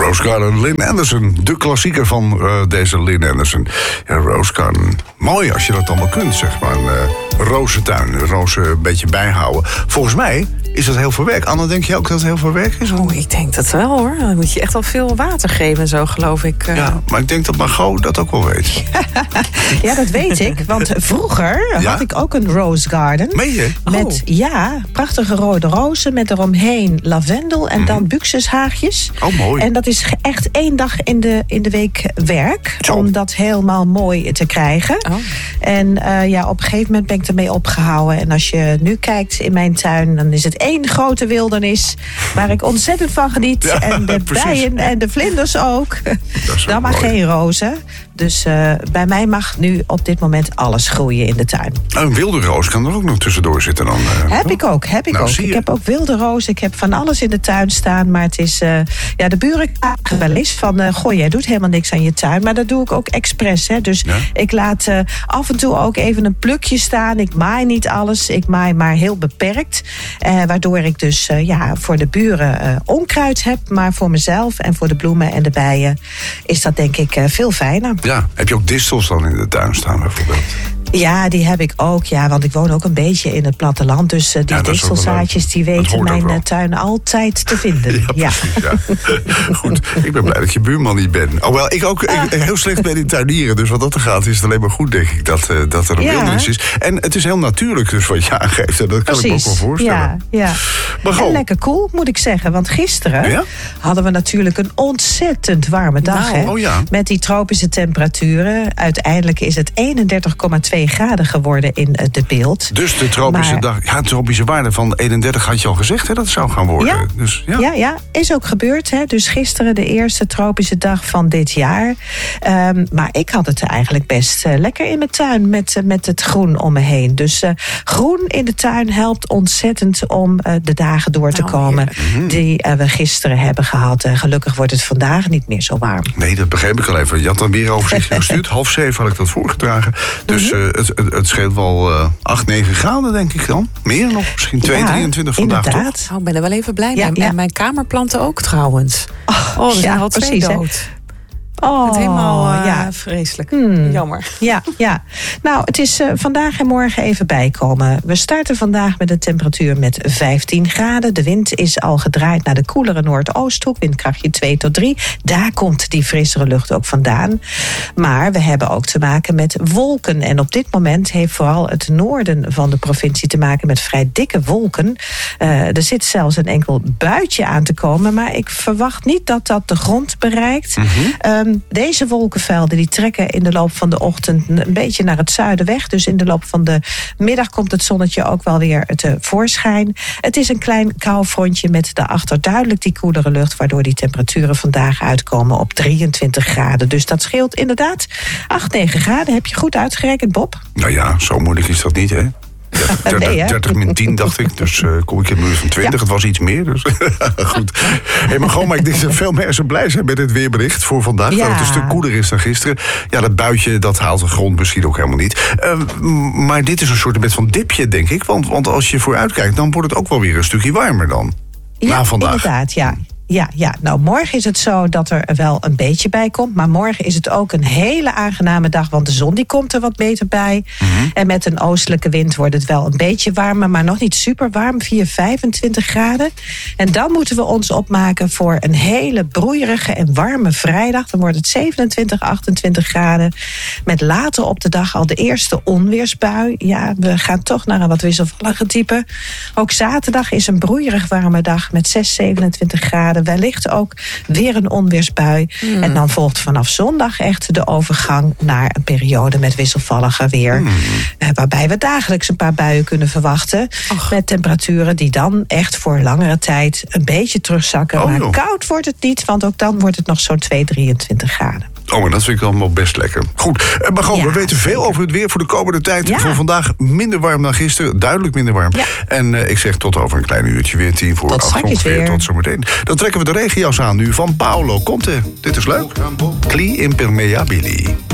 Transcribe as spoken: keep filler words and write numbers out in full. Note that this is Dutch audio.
Rose Garden, Lynn Anderson. De klassieker van uh, deze Lynn Anderson. Ja, Rose Garden. Mooi als je dat allemaal kunt, zeg maar. Een uh, rozentuin, rozen een beetje bijhouden. Volgens mij is dat heel veel werk. Anne, denk je ook dat het heel veel werk is? Oh, ik denk dat wel, hoor. Dan moet je echt wel veel water geven en zo, geloof ik. Uh... Ja, maar ik denk dat Margot dat ook wel weet. Ja, dat weet ik. Want vroeger ja? had ik ook een rose garden. Meen je? Met, Oh. ja, prachtige rode rozen met eromheen lavendel en dan buxushaagjes. Oh, mooi. En dat is echt één dag in de, in de week werk. Zo. Om dat helemaal mooi te krijgen. Oh. En uh, ja, op een gegeven moment ben ik ermee opgehouden. En als je nu kijkt in mijn tuin, dan is het één grote wildernis. Waar ik ontzettend van geniet. Ja, en de precies. bijen en de vlinders ook. is Dan maar mooi. geen rozen. Dus uh, bij mij mag nu op dit moment alles groeien in de tuin. Een wilde roos kan er ook nog tussendoor zitten dan. Uh, Heb ik ook, heb ik Nou, ook. zie je. Ik heb ook wilde rozen, ik heb van alles in de tuin staan. Maar het is, uh, ja, de buren klagen wel eens van, uh, goh, jij doet helemaal niks aan je tuin. Maar dat doe ik ook expres, hè. Dus Ja? ik laat uh, af en toe ook even een plukje staan. Ik maai niet alles, ik maai maar heel beperkt. Uh, waardoor ik dus uh, ja, voor de buren uh, onkruid heb. Maar voor mezelf en voor de bloemen en de bijen is dat denk ik uh, veel fijner. Ja, heb je ook distels dan in de tuin staan bijvoorbeeld? Ja, die heb ik ook. Ja, want ik woon ook een beetje in het platteland. Dus uh, die Ja, dat is ook wel distelzaadjes die leuk. Dat weten hoort ook mijn wel. uh, tuin altijd te vinden. Ja, Ja. precies, ja. Goed, ik ben blij dat je buurman niet bent. Hoewel, ik ook ik, heel slecht ben in tuinieren. Dus wat dat er gaat, is het alleen maar goed, denk ik, dat, uh, dat er een Ja. wildernis is. En het is heel natuurlijk dus wat je aangeeft. En dat kan ik me ook wel voorstellen. Ja, ja. Maar En gewoon, lekker cool, moet ik zeggen. Want gisteren Ja? hadden we natuurlijk een ontzettend warme dag. Nou, hè? oh ja. Met die tropische temperaturen. Uiteindelijk is het eenendertig komma twee graden geworden in uh, de beeld. dus de tropische Maar- dag, ja, de tropische waarde van eenendertig had je al gezegd, hè, dat het zou gaan worden. Ja. Dus, ja. Ja, ja, is ook gebeurd. Hè? Dus gisteren de eerste tropische dag van dit jaar. Um, maar ik had het eigenlijk best uh, lekker in mijn tuin met, uh, met het groen om me heen. Dus uh, groen in de tuin helpt ontzettend om uh, de dagen door te Nou, komen die uh, we gisteren hebben gehad. Uh, gelukkig wordt het vandaag niet meer zo warm. Nee, dat begreep ik al even. Je had dan weer overzicht gestuurd. Half zeven had ik dat voorgedragen. Dus uh, het, het, het scheelt wel uh, acht, negen graden, denk ik dan. Meer nog, misschien twee, Ja, drieëntwintig vandaag, toch? inderdaad. Oh, ik ben er wel even blij Ja, mee. ja. En mijn kamerplanten ook trouwens. Oh, Oh, we zijn ja, al twee precies, hè. dood. Oh, Het helemaal uh, ja. vreselijk. Hmm. Jammer. Ja, ja. Nou, het is uh, vandaag en morgen even bijkomen. We starten vandaag met een temperatuur met vijftien graden. De wind is al gedraaid naar de koelere noordoosthoek. Windkrachtje twee tot drie. Daar komt die frissere lucht ook vandaan. Maar we hebben ook te maken met wolken. En op dit moment heeft vooral het noorden van de provincie te maken met vrij dikke wolken. Uh, er zit zelfs een enkel buitje aan te komen. Maar ik verwacht niet dat dat de grond bereikt. Mm-hmm. Um, Deze wolkenvelden die trekken in de loop van de ochtend een beetje naar het zuiden weg. Dus in de loop van de middag komt het zonnetje ook wel weer tevoorschijn. Het is een klein koufrontje met daarachter duidelijk die koelere lucht, waardoor die temperaturen vandaag uitkomen op drieëntwintig graden. Dus dat scheelt inderdaad acht, negen graden. Heb je goed uitgerekend, Bob? Nou ja, zo moeilijk is dat niet, hè? dertig, Nee, hè? dertig min tien, dacht ik. Dus uh, kom ik in de buurt van twintig. Ja. Het was iets meer, dus goed. Hey, maar gewoon, maar ik denk dat veel mensen blij zijn met het weerbericht voor vandaag. Ja. Dat het een stuk koeler is dan gisteren. Ja, dat buitje, dat haalt de grond misschien ook helemaal niet. Uh, maar dit is een soort van dipje, denk ik. Want, want als je vooruit kijkt, dan wordt het ook wel weer een stukje warmer dan. Ja, Na vandaag. inderdaad, ja. Ja, ja, nou morgen is het zo dat er wel een beetje bij komt. Maar morgen is het ook een hele aangename dag. Want de zon die komt er wat beter bij. Mm-hmm. En met een oostelijke wind wordt het wel een beetje warmer. Maar nog niet super warm, vier, vijfentwintig graden. En dan moeten we ons opmaken voor een hele broeierige en warme vrijdag. Dan wordt het zevenentwintig, achtentwintig graden. Met later op de dag al de eerste onweersbui. Ja, we gaan toch naar een wat wisselvallige type. Ook zaterdag is een broeierig warme dag met zes, zevenentwintig graden. Wellicht ook weer een onweersbui. Mm. En dan volgt vanaf zondag echt de overgang naar een periode met wisselvalliger weer. Mm. Uh, waarbij we dagelijks een paar buien kunnen verwachten. Och. Met temperaturen die dan echt voor langere tijd een beetje terugzakken. Oh, maar joh. koud wordt het niet, want ook dan wordt het nog zo'n twee, drieëntwintig graden. Oh, maar dat vind ik allemaal best lekker. Goed, maar gewoon, Ja, we weten veel zeker. over het weer voor de komende tijd. Ja. Voor vandaag minder warm dan gisteren, duidelijk minder warm. Ja. En uh, ik zeg tot over een klein uurtje weer, tien voor Tot acht straks ongeveer. weer. Tot zometeen. Dan trekken we de regenjas aan nu van Paolo Conte. Dit is leuk. Cli impermeabili.